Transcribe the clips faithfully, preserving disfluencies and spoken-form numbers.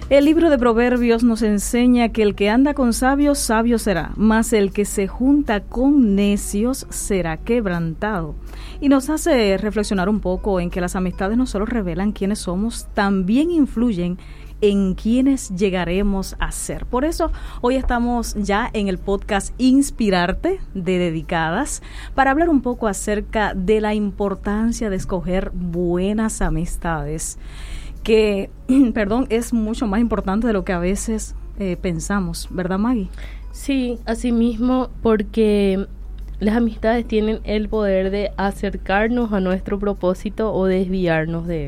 El libro de Proverbios nos enseña que el que anda con sabios, sabio será, mas el que se junta con necios será quebrantado. Y nos hace reflexionar un poco en que las amistades no solo revelan quiénes somos, también influyen en quienes llegaremos a ser. Por eso hoy estamos ya en el podcast Inspirarte de Dedicadas para hablar un poco acerca de la importancia de escoger buenas amistades, que, perdón, es mucho más importante de lo que a veces eh, pensamos, ¿verdad, Maggie? Sí, así mismo, porque las amistades tienen el poder de acercarnos a nuestro propósito o desviarnos de él.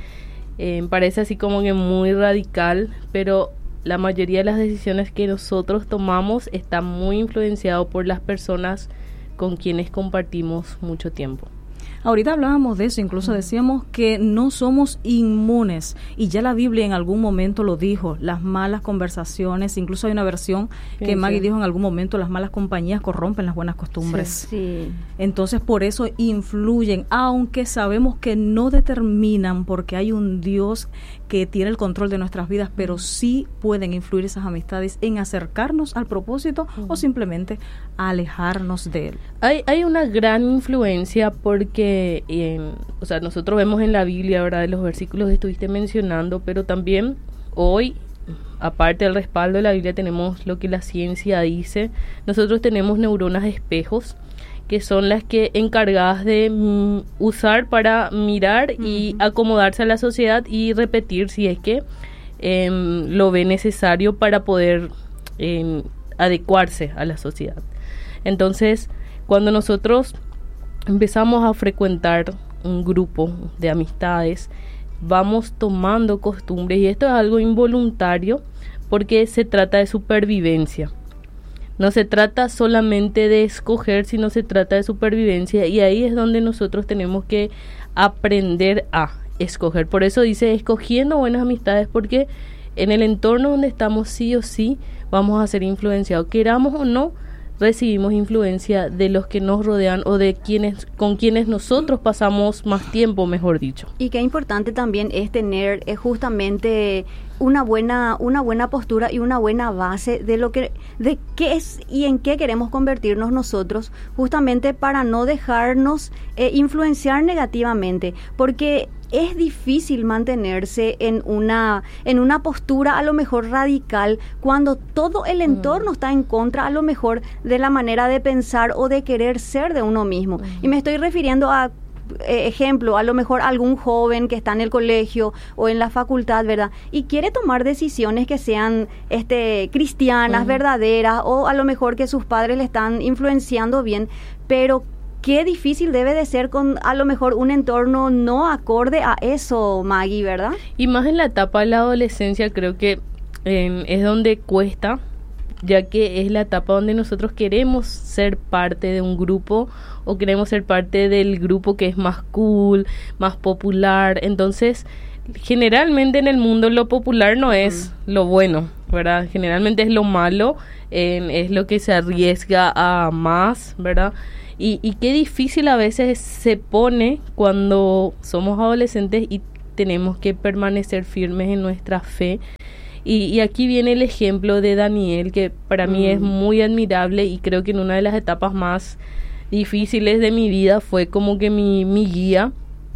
Eh, parece así como que muy radical, pero la mayoría de las decisiones que nosotros tomamos están muy influenciados por las personas con quienes compartimos mucho tiempo. Ahorita hablábamos de eso, incluso decíamos que no somos inmunes, y ya la Biblia en algún momento lo dijo, las malas conversaciones, incluso hay una versión sí, que Maggie sí. dijo en algún momento, las malas compañías corrompen las buenas costumbres. Sí, sí. Entonces por eso influyen, aunque sabemos que no determinan, porque hay un Dios que tiene el control de nuestras vidas, pero sí pueden influir esas amistades en acercarnos al propósito uh-huh. o simplemente alejarnos de él. Hay, hay una gran influencia porque, eh, o sea, nosotros vemos en la Biblia, ¿verdad?, de los versículos que estuviste mencionando, pero también hoy, aparte del respaldo de la Biblia, tenemos lo que la ciencia dice. Nosotros tenemos neuronas espejos, que son las que encargadas de mm, usar para mirar uh-huh. y acomodarse a la sociedad y repetir si es que eh, lo ve necesario para poder eh, adecuarse a la sociedad. Entonces, cuando nosotros empezamos a frecuentar un grupo de amistades, vamos tomando costumbres, y esto es algo involuntario porque se trata de supervivencia. No se trata solamente de escoger, sino se trata de supervivencia, y ahí es donde nosotros tenemos que aprender a escoger. Por eso dice escogiendo buenas amistades, porque en el entorno donde estamos sí o sí vamos a ser influenciados, queramos o no, recibimos influencia de los que nos rodean o de quienes con quienes nosotros pasamos más tiempo, mejor dicho. Y qué importante también es tener eh, justamente una buena una buena postura y una buena base de lo que de qué es y en qué queremos convertirnos nosotros, justamente para no dejarnos eh, influenciar negativamente, porque es difícil mantenerse en una en una postura a lo mejor radical cuando todo el entorno mm. está en contra a lo mejor de la manera de pensar o de querer ser de uno mismo. Mm. Y me estoy refiriendo a eh, ejemplo, a lo mejor algún joven que está en el colegio o en la facultad, ¿verdad? Y quiere tomar decisiones que sean este cristianas, mm. verdaderas, o a lo mejor que sus padres le están influenciando bien, pero qué difícil debe de ser con a lo mejor un entorno no acorde a eso, Maggie, ¿verdad? Y más en la etapa de la adolescencia creo que eh, es donde cuesta, ya que es la etapa donde nosotros queremos ser parte de un grupo o queremos ser parte del grupo que es más cool, más popular. Entonces, generalmente en el mundo lo popular no es mm. lo bueno, ¿verdad? Generalmente es lo malo, eh, es lo que se arriesga a más, ¿verdad? Y, y qué difícil a veces se pone cuando somos adolescentes y tenemos que permanecer firmes en nuestra fe. Y, y aquí viene el ejemplo de Daniel, que para mm. mí es muy admirable, y creo que en una de las etapas más difíciles de mi vida fue como que mi, mi guía,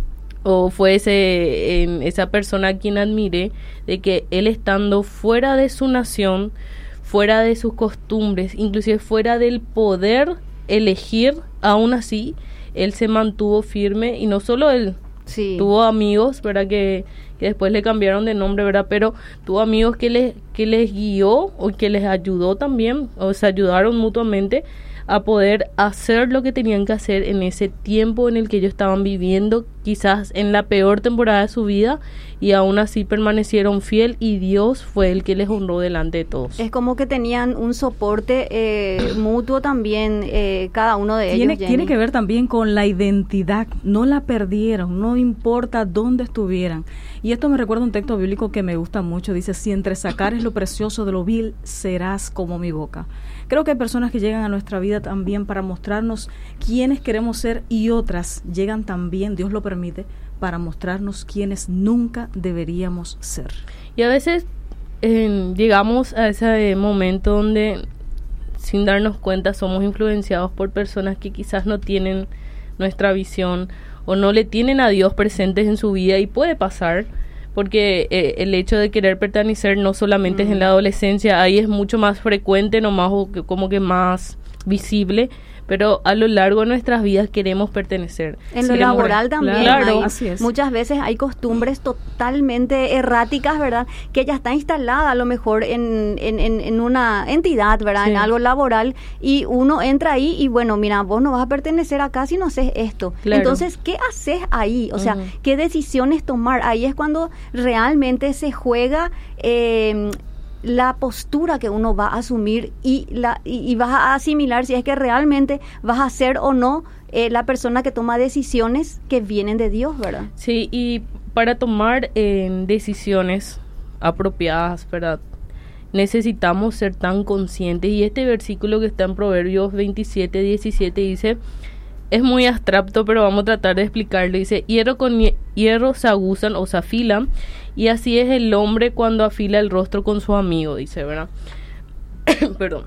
o fue ese, eh, esa persona a quien admiré, de que él estando fuera de su nación, fuera de sus costumbres, inclusive fuera del poder elegir, aún así él se mantuvo firme, y no solo él, sí. tuvo amigos, ¿verdad?, que, que después le cambiaron de nombre, ¿verdad?, pero tuvo amigos que les, que les guió o que les ayudó también, o se ayudaron mutuamente a poder hacer lo que tenían que hacer en ese tiempo en el que ellos estaban viviendo, quizás en la peor temporada de su vida, y aún así permanecieron fiel, y Dios fue el que les honró delante de todos. Es como que tenían un soporte eh, mutuo también, eh, cada uno de tiene, ellos. Tiene que ver también con la identidad, no la perdieron, no importa dónde estuvieran. Y esto me recuerda un texto bíblico que me gusta mucho, dice: si entre sacares lo precioso de lo vil, serás como mi boca. Creo que hay personas que llegan a nuestra vida también para mostrarnos quiénes queremos ser, y otras llegan también, Dios lo permite, para mostrarnos quiénes nunca deberíamos ser. Y a veces eh, llegamos a ese momento donde sin darnos cuenta somos influenciados por personas que quizás no tienen nuestra visión o no le tienen a Dios presentes en su vida, y puede pasar porque eh, el hecho de querer pertenecer no solamente mm. es en la adolescencia, ahí es mucho más frecuente, nomás o que, como que más visible, pero a lo largo de nuestras vidas queremos pertenecer. En lo laboral también, claro, hay, así es. Muchas veces hay costumbres totalmente erráticas, ¿verdad? Que ya está instalada a lo mejor en, en, en, en una entidad, ¿verdad? Sí. En algo laboral, y uno entra ahí y bueno, mira, vos no vas a pertenecer acá si no haces esto. Claro. Entonces, ¿qué haces ahí? O uh-huh. sea, ¿qué decisiones tomar? Ahí es cuando realmente se juega eh, la postura que uno va a asumir y, la, y, y vas a asimilar si es que realmente vas a ser o no eh, la persona que toma decisiones que vienen de Dios, ¿verdad? Sí, y para tomar eh, decisiones apropiadas, ¿verdad? Necesitamos ser tan conscientes, y este versículo que está en Proverbios veintisiete, diecisiete dice, es muy abstracto, pero vamos a tratar de explicarlo. Dice, hierro con hierro se aguzan o se afilan, y así es el hombre cuando afila el rostro con su amigo, dice, ¿verdad? Perdón.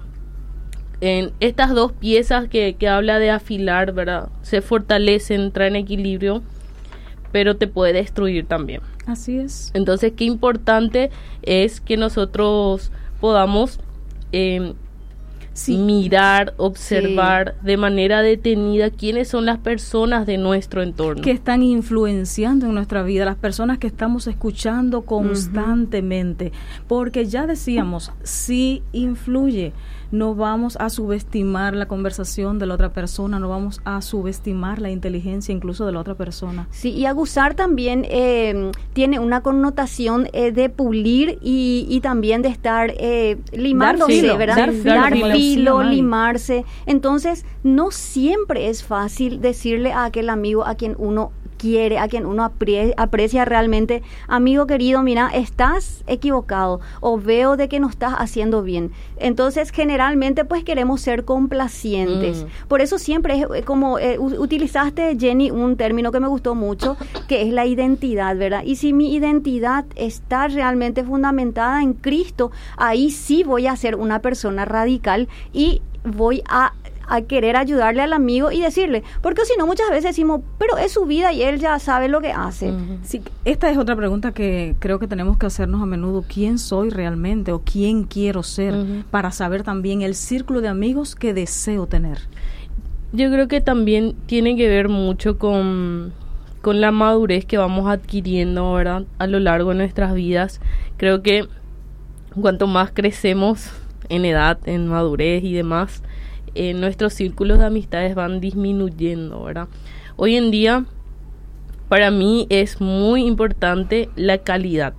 En estas dos piezas que, que habla de afilar, ¿verdad? Se fortalecen, traen equilibrio, pero te puede destruir también. Así es. Entonces, qué importante es que nosotros podamos eh, sí. mirar, observar sí. de manera detenida quiénes son las personas de nuestro entorno. Que están influenciando en nuestra vida, las personas que estamos escuchando constantemente. Uh-huh. Porque ya decíamos, sí influye. No vamos a subestimar la conversación de la otra persona, no vamos a subestimar la inteligencia incluso de la otra persona. Sí, y aguzar también eh, tiene una connotación eh, de pulir y, y también de estar eh, limándose, dar filo, ¿verdad? Dar, dar filo, filo sí, limarse. Entonces, no siempre es fácil decirle a aquel amigo a quien uno quiere, a quien uno apre- aprecia realmente, amigo querido, mira, estás equivocado o veo de que no estás haciendo bien. Entonces, generalmente, pues queremos ser complacientes. Mm. Por eso siempre es como, eh, utilizaste, Jenny, un término que me gustó mucho, que es la identidad, ¿verdad? Y si mi identidad está realmente fundamentada en Cristo, ahí sí voy a ser una persona radical y voy a a querer ayudarle al amigo y decirle, porque si no muchas veces decimos, pero es su vida y él ya sabe lo que hace. Uh-huh. Sí, esta es otra pregunta que creo que tenemos que hacernos a menudo, ¿quién soy realmente o quién quiero ser? Uh-huh. Para saber también el círculo de amigos que deseo tener. Yo creo que también tiene que ver mucho con, con la madurez que vamos adquiriendo, ¿verdad? A lo largo de nuestras vidas. Creo que cuanto más crecemos en edad, en madurez y demás, Eh, nuestros círculos de amistades van disminuyendo, ¿verdad? Hoy en día, para mí es muy importante la calidad.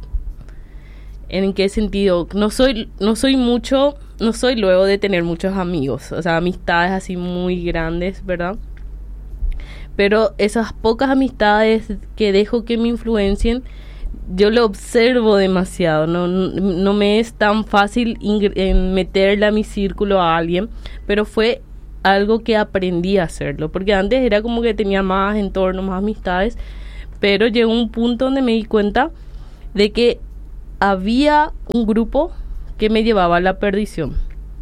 ¿En qué sentido? No soy, no soy mucho, no soy luego de tener muchos amigos, o sea, amistades así muy grandes, ¿verdad? Pero esas pocas amistades que dejo que me influencien, yo lo observo demasiado, no, no, no me es tan fácil ingre- en meterle a mi círculo a alguien, pero fue algo que aprendí a hacerlo, porque antes era como que tenía más entorno, más amistades, pero llegó un punto donde me di cuenta de que había un grupo que me llevaba a la perdición,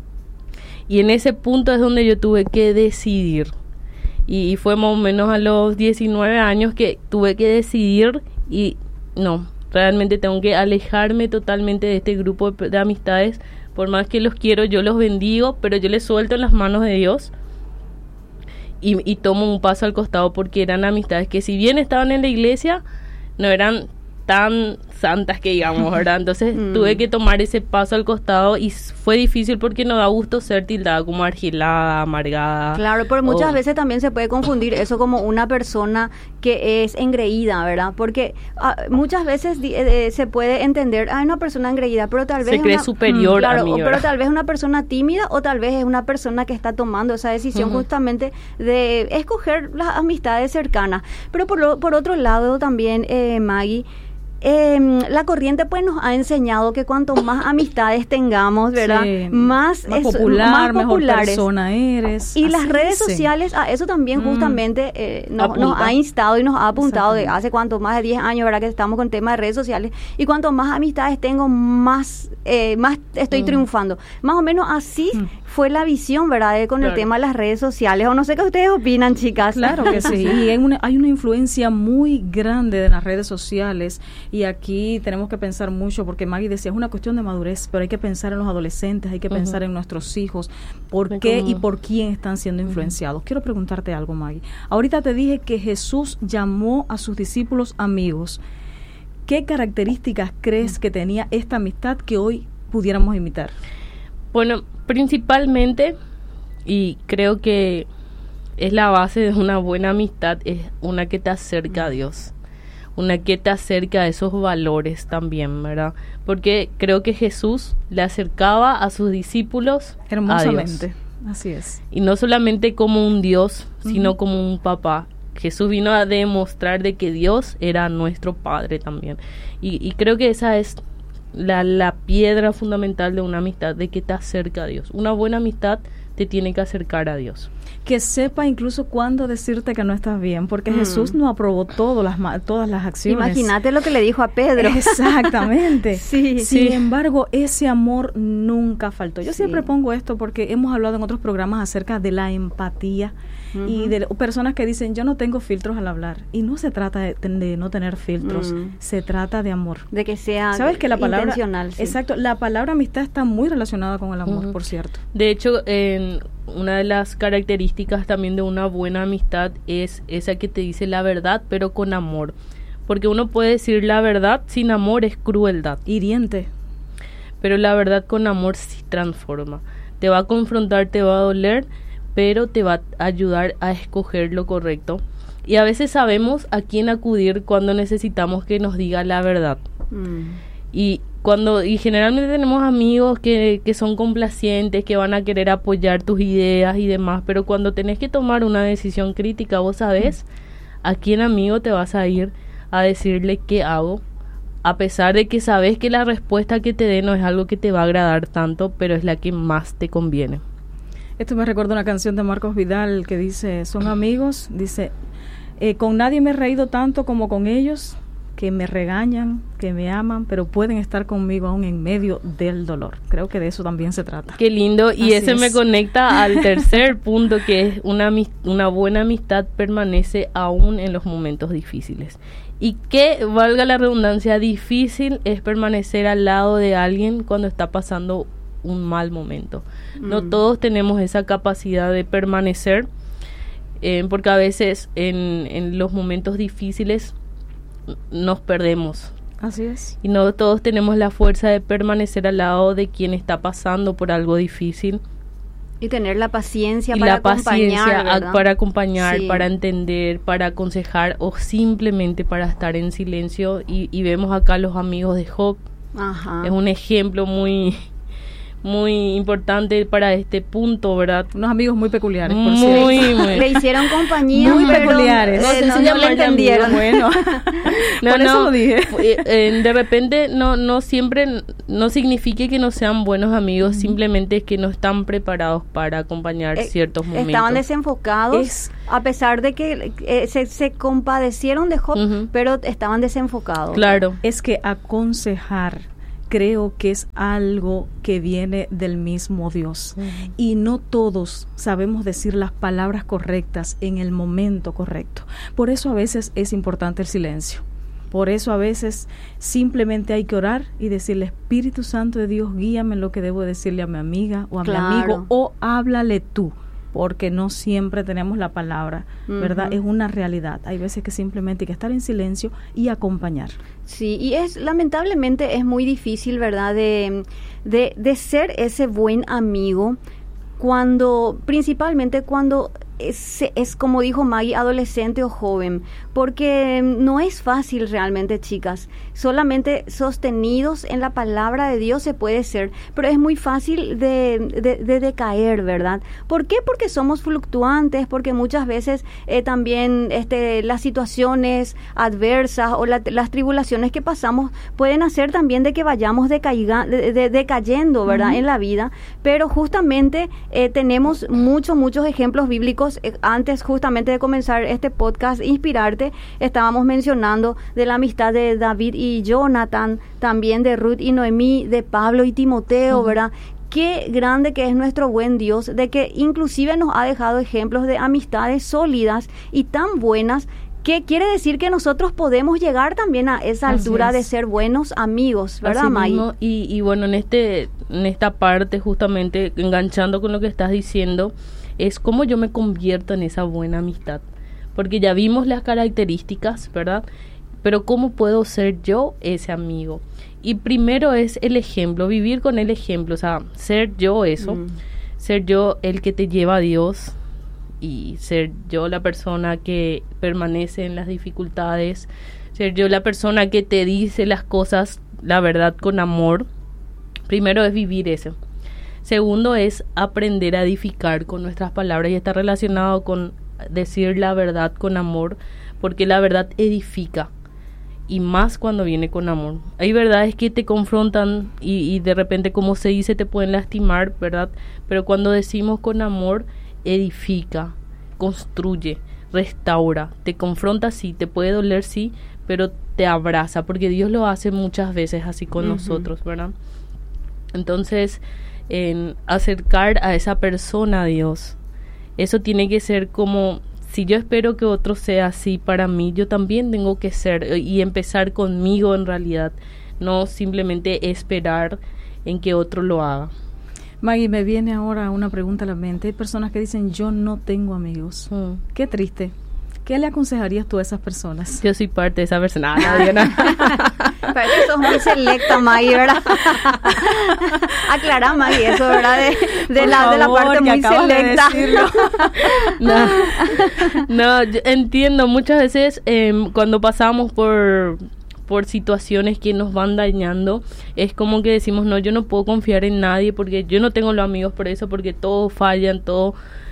y en ese punto es donde yo tuve que decidir, y, y fue más o menos a los diecinueve años que tuve que decidir y no, realmente tengo que alejarme totalmente de este grupo de, de amistades. Por más que los quiero, yo los bendigo, pero yo les suelto en las manos de Dios y, y tomo un paso al costado, porque eran amistades que si bien estaban en la iglesia, no eran tan santas que digamos, ¿verdad? Entonces mm. tuve que tomar ese paso al costado y fue difícil porque no da gusto ser tildada como argilada, amargada. Claro, pero muchas o... veces también se puede confundir eso como una persona que es engreída, ¿verdad? Porque uh, muchas veces eh, se puede entender, ah, una persona engreída, pero tal vez se cree una, superior claro, a mí, o, pero tal vez una persona tímida o tal vez es una persona que está tomando esa decisión uh-huh. justamente de escoger las amistades cercanas. Pero por, lo, por otro lado también, eh, Maggie, Eh, la corriente pues nos ha enseñado que cuanto más amistades tengamos, ¿verdad? Sí, más, más es, popular, más mejor populares. persona eres. Y Así las redes dicen. sociales, a eso también justamente eh, nos, Apunta. nos ha instado y nos ha apuntado de Exactamente. hace cuánto, más de diez años, ¿verdad? Que estamos con el tema de redes sociales. Y cuanto más amistades tengo, más, eh, más estoy Mm. triunfando. Más o menos así Mm. fue la visión, ¿verdad? De, con Claro. el tema de las redes sociales. O no sé qué ustedes opinan, chicas. Claro que sí, y hay una, hay una influencia muy grande de las redes sociales, y aquí tenemos que pensar mucho, porque Maggie decía, es una cuestión de madurez, pero hay que pensar en los adolescentes, hay que Ujú. pensar en nuestros hijos, por De qué cómo- y por quién están siendo influenciados. Quiero preguntarte algo, Maggie. Ahorita te dije que Jesús llamó a sus discípulos amigos. ¿Qué características crees que tenía esta amistad que hoy pudiéramos imitar? Bueno, principalmente, y creo que es la base de una buena amistad, es una que te acerca a Dios, una que te acerca a esos valores también, ¿verdad? Porque creo que Jesús le acercaba a sus discípulos a Dios. Hermosamente, así es. Y no solamente como un Dios, sino Ujú. como un papá. Jesús vino a demostrar de que Dios era nuestro Padre también. Y, y creo que esa es la, la piedra fundamental de una amistad, de que te acerca a Dios. Una buena amistad te tiene que acercar a Dios. Que sepa incluso cuándo decirte que no estás bien, porque Mm. Jesús no aprobó todo las, ma- todas las acciones. Imagínate lo que le dijo a Pedro. Exactamente. Sí, Sin sí. embargo, ese amor nunca faltó. Yo Sí. siempre pongo esto porque hemos hablado en otros programas acerca de la empatía y Ujú. de personas que dicen, yo no tengo filtros al hablar. Y no se trata de, de no tener filtros, Mm. se trata de amor. De que sea ¿Sabes que la palabra intencional. Sí. Exacto, la palabra amistad está muy relacionada con el amor, Ujú. por cierto. De hecho, en una de las características también de una buena amistad es esa que te dice la verdad, pero con amor. Porque uno puede decir la verdad sin amor es crueldad, Hiriente. pero la verdad con amor sí transforma. Te va a confrontar, te va a doler, pero te va a ayudar a escoger lo correcto. Y a veces sabemos a quién acudir cuando necesitamos que nos diga la verdad. Mm. Y cuando y generalmente tenemos amigos que, que son complacientes, que van a querer apoyar tus ideas y demás, pero cuando tenés que tomar una decisión crítica, vos sabés a quién amigo te vas a ir a decirle qué hago, a pesar de que sabes que la respuesta que te dé no es algo que te va a agradar tanto, pero es la que más te conviene. Esto me recuerda una canción de Marcos Vidal que dice, son amigos, dice, eh, con nadie me he reído tanto como con ellos, que me regañan, que me aman, pero pueden estar conmigo aún en medio del dolor. Creo que de eso también se trata. Qué lindo, y Así ese es. me conecta al tercer punto, que es una, amis- una buena amistad permanece aún en los momentos difíciles. Y que, valga la redundancia, difícil es permanecer al lado de alguien cuando está pasando un mal momento. No Mm. todos tenemos esa capacidad de permanecer, eh, porque a veces en, en los momentos difíciles nos perdemos. Así es. Y no todos tenemos la fuerza de permanecer al lado de quien está pasando por algo difícil. Y tener la paciencia Y para la paciencia acompañar, a- ¿verdad? para acompañar, Sí. para entender, para aconsejar o simplemente para estar en silencio. Y, y vemos acá los amigos de Job. Ajá. Es un ejemplo muy, muy importante para este punto, ¿verdad? Unos amigos muy peculiares, por Muy, cierto. muy. Le hicieron compañía, Muy pero, peculiares. eh, No sé no, si no llamarle le entendieron. Bueno, No, por eso no, lo dije. eh, eh, de repente no no siempre no significa que no sean buenos amigos, simplemente es que no están preparados para acompañar Eh, ciertos momentos. Estaban desenfocados, Es- a pesar de que eh, se, se compadecieron de Job, Ujú. pero estaban desenfocados. Claro. Es que aconsejar creo que es algo que viene del mismo Dios. Ujú. Y no todos sabemos decir las palabras correctas en el momento correcto. Por eso a veces es importante el silencio. Por eso a veces simplemente hay que orar y decirle, Espíritu Santo de Dios, guíame en lo que debo decirle a mi amiga o a Claro. mi amigo, o háblale tú, porque no siempre tenemos la palabra, ¿verdad? Ujú. Es una realidad. Hay veces que simplemente hay que estar en silencio y acompañar. Sí, y es lamentablemente es muy difícil, ¿verdad? De, de, de ser ese buen amigo cuando, principalmente cuando es, es como dijo Maggie, adolescente o joven, porque no es fácil realmente, chicas. Solamente sostenidos en la palabra de Dios se puede ser, pero es muy fácil de, de, de decaer, ¿verdad? ¿Por qué? Porque somos fluctuantes, porque muchas veces eh, también este, las situaciones adversas o la, las tribulaciones que pasamos pueden hacer también de que vayamos decaiga, de, de, decayendo, ¿verdad? Uh-huh. En la vida, pero justamente eh, tenemos muchos, muchos ejemplos bíblicos. Eh, antes justamente de comenzar este podcast, Inspirarte, estábamos mencionando de la amistad de David y Jonathan, también de Ruth y Noemí, de Pablo y Timoteo, uh-huh. ¿verdad? Qué grande que es nuestro buen Dios, de que inclusive nos ha dejado ejemplos de amistades sólidas y tan buenas, que quiere decir que nosotros podemos llegar también a esa Así altura es. de ser buenos amigos, ¿verdad, Maggie? Y, y bueno, en este en esta parte, justamente enganchando con lo que estás diciendo, es cómo yo me convierto en esa buena amistad. Porque ya vimos las características, ¿verdad? Pero ¿cómo puedo ser yo ese amigo? Y primero es el ejemplo, vivir con el ejemplo, o sea, ser yo eso, mm. ser yo el que te lleva a Dios, y ser yo la persona que permanece en las dificultades, ser yo la persona que te dice las cosas, la verdad, con amor. Primero es vivir eso. Segundo es aprender a edificar con nuestras palabras, y está relacionado con decir la verdad con amor, porque la verdad edifica, y más cuando viene con amor. Hay verdades que te confrontan y, y de repente, como se dice, te pueden lastimar, ¿verdad? Pero cuando decimos con amor, edifica, construye, restaura, te confronta, sí, te puede doler, sí, pero te abraza, porque Dios lo hace muchas veces así con uh-huh. nosotros, ¿verdad? Entonces, en acercar a esa persona a Dios, eso tiene que ser como, si yo espero que otro sea así para mí, yo también tengo que ser, y empezar conmigo en realidad, no simplemente esperar en que otro lo haga. Maggie, me viene ahora una pregunta a la mente. Hay personas que dicen, yo no tengo amigos. Mm. Qué triste. ¿Qué le aconsejarías tú a esas personas? Yo soy parte de esa persona. Ah, nadie, nada. Parece que sos muy selecta, Maggie, ¿verdad? Aclará, Maggie, eso, ¿verdad? De, de, la, favor, de la parte muy selecta. no, no, yo entiendo. Muchas veces eh, cuando pasamos por... por situaciones que nos van dañando, es como que decimos, no, yo no puedo confiar en nadie, porque yo no tengo los amigos por eso, porque todos fallan, todo,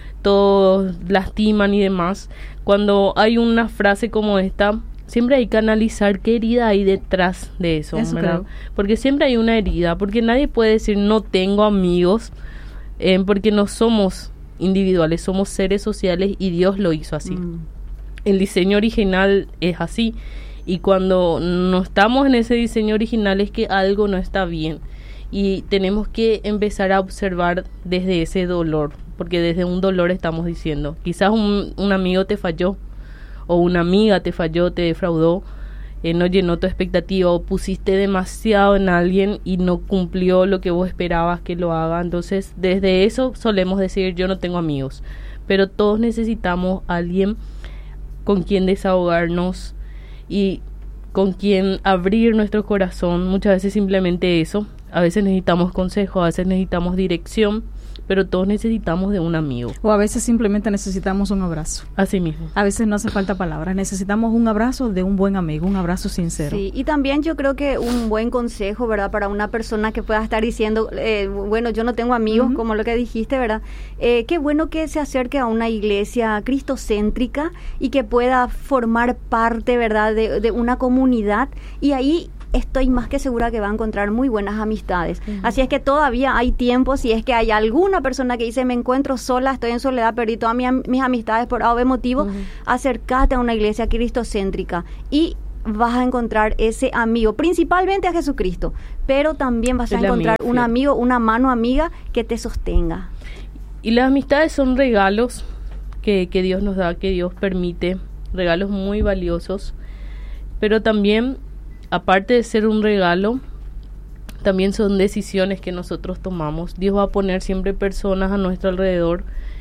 todos lastiman y demás. Cuando hay una frase como esta, siempre hay que analizar qué herida hay detrás de eso, eso ¿verdad? Creo. Porque siempre hay una herida, porque nadie puede decir no tengo amigos, eh, porque no somos individuales, somos seres sociales, y Dios lo hizo así. Mm. El diseño original es así. Y cuando no estamos en ese diseño original es que algo no está bien. Y tenemos que empezar a observar desde ese dolor. Porque desde un dolor estamos diciendo. Quizás un, un amigo te falló. O una amiga te falló, te defraudó. Eh, no llenó tu expectativa. O pusiste demasiado en alguien y no cumplió lo que vos esperabas que lo haga. Entonces, desde eso solemos decir, yo no tengo amigos. Pero todos necesitamos a alguien con quien desahogarnos, y con quien abrir nuestro corazón. Muchas veces simplemente eso. A veces necesitamos consejo, a veces necesitamos dirección, pero todos necesitamos de un amigo. O a veces simplemente necesitamos un abrazo. Así mismo. A veces no hace falta palabras, necesitamos un abrazo de un buen amigo, un abrazo sincero. Sí, y también yo creo que un buen consejo, ¿verdad? Para una persona que pueda estar diciendo, eh, bueno, yo no tengo amigos, uh-huh. como lo que dijiste, ¿verdad? Eh, qué bueno que se acerque a una iglesia cristocéntrica y que pueda formar parte, ¿verdad? De, de una comunidad, y ahí estoy más que segura que va a encontrar muy buenas amistades. Uh-huh. Así es que todavía hay tiempo. Si es que hay alguna persona que dice, me encuentro sola, estoy en soledad, perdí todas mis, mis amistades por A o B motivo, uh-huh. acércate a una iglesia cristocéntrica y vas a encontrar ese amigo, principalmente a Jesucristo, pero también vas a El encontrar amigo, un amigo, una mano amiga que te sostenga. Y las amistades son regalos que, que Dios nos da, que Dios permite, regalos muy valiosos, pero también, aparte de ser un regalo, también son decisiones que nosotros tomamos. Dios va a poner siempre personas a nuestro alrededor,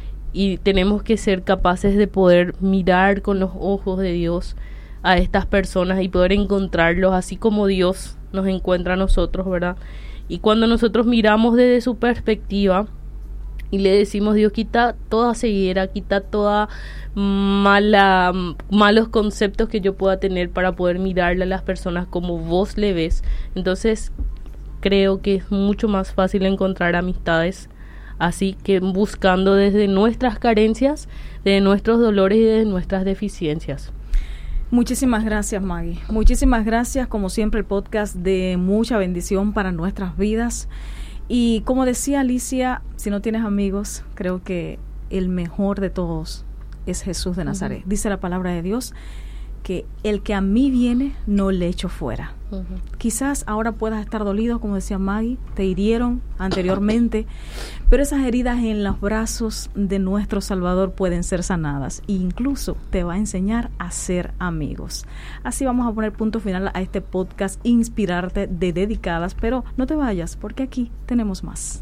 y tenemos que ser capaces de poder mirar con los ojos de Dios a estas personas y poder encontrarlos así como Dios nos encuentra a nosotros, ¿verdad? Y cuando nosotros miramos desde su perspectiva y le decimos: Dios, quita toda ceguera, quita toda mala malos conceptos que yo pueda tener para poder mirarle a las personas como vos le ves. Entonces creo que es mucho más fácil encontrar amistades así que buscando desde nuestras carencias, de nuestros dolores y de nuestras deficiencias. Muchísimas gracias, Maggie. Muchísimas gracias, como siempre, el podcast de mucha bendición para nuestras vidas. Y como decía Alicia, si no tienes amigos, creo que el mejor de todos es Jesús de Nazaret. Uh-huh. Dice la palabra de Dios que el que a mí viene no le echo fuera. Uh-huh. Quizás ahora puedas estar dolido, como decía Maggie, te hirieron anteriormente, pero esas heridas en los brazos de nuestro Salvador pueden ser sanadas e incluso te va a enseñar a ser amigos. Así vamos a poner punto final a este podcast Inspirarte de Dedicadas, pero no te vayas porque aquí tenemos más.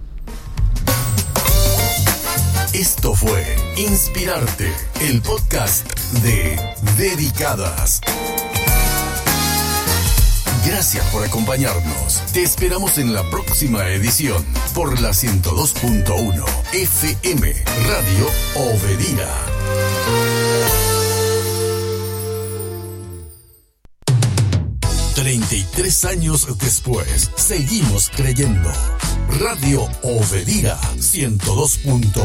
Esto fue Inspirarte, el podcast de Dedicadas. Gracias por acompañarnos. Te esperamos en la próxima edición por la ciento dos punto uno F M Radio Obedira. treinta y tres años después, seguimos creyendo. Radio Obedira ciento dos punto uno